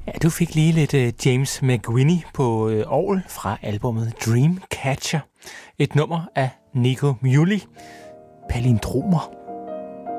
Ja, du fik lige lidt James McWhinney på orgel fra albumet Dreamcatcher. Et nummer af Nico Muhly. Palindromer